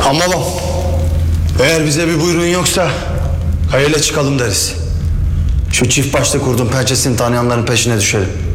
Anlamam. Eğer bize bir buyruğun yoksa hayırla çıkalım deriz. Şu çift başta kurdun pençesini tanıyanların peşine düşelim.